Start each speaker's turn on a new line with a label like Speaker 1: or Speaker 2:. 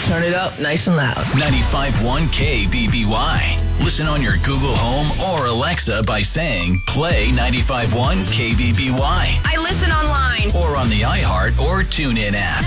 Speaker 1: Turn it up nice and loud.
Speaker 2: 95.1 KBBY. Listen on your Google Home or Alexa by saying, play 95.1 KBBY.
Speaker 3: I listen online.
Speaker 2: Or on the iHeart or TuneIn app.